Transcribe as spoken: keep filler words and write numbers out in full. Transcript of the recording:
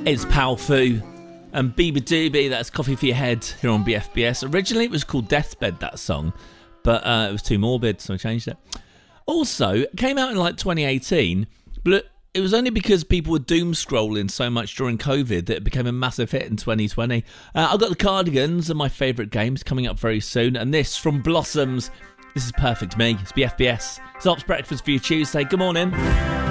It's Palfu and Biba Doobie, that's Coffee for Your Head here on B F B S. Originally it was called Deathbed, that song, but uh, it was too morbid, so I changed it. Also, it came out in like twenty eighteen, but it was only because people were doom scrolling so much during COVID that it became a massive hit in twenty twenty. Uh, I've got the Cardigans and my favourite games coming up very soon, and this from Blossoms. This is Perfect Me. It's B F B S. It's Ops Breakfast for your Tuesday. Good morning.